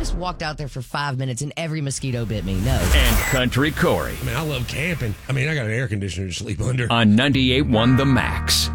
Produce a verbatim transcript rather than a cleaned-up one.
just walked out there for five minutes and every mosquito bit me. No. And Country Corey. I mean, I love camping. I mean, I got an air conditioner to sleep under. On ninety-eight point one The Max.